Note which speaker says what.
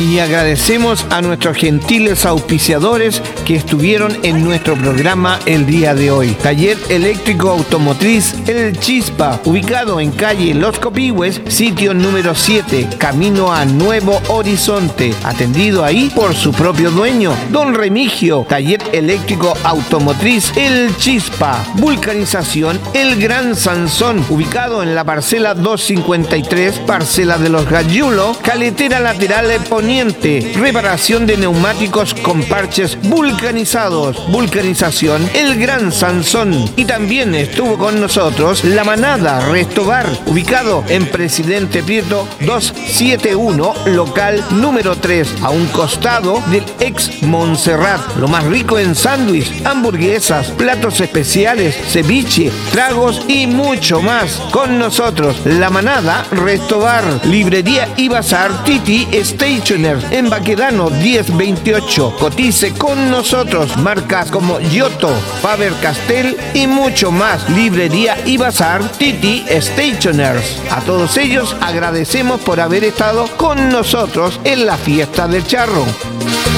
Speaker 1: Y agradecemos a nuestros gentiles auspiciadores que estuvieron en nuestro programa el día de hoy. Taller Eléctrico Automotriz El Chispa, ubicado en calle Los Copihue, sitio número 7, camino a Nuevo Horizonte. Atendido ahí por su propio dueño, don Remigio. Taller Eléctrico Automotriz El Chispa. Vulcanización El Gran Sansón, ubicado en la parcela 253, parcela de los Gallulos, caletera lateral poniente. Reparación de neumáticos con parches vulcanizados. Vulcanización El Gran Sansón. Y también estuvo con nosotros La Manada Restobar, ubicado en Presidente Prieto 271, local número 3, a un costado del ex Montserrat. Lo más rico en sándwich, hamburguesas, platos especiales, ceviche, tragos y mucho más. Con nosotros La Manada Restobar. Librería y Bazar Titi Stationer en Baquedano 1028. Cotice con nosotros. Marcas como Giotto, Faber-Castell y mucho más. Librería y Bazar Titi Stationers. A todos ellos agradecemos por haber estado con nosotros en la fiesta del charro.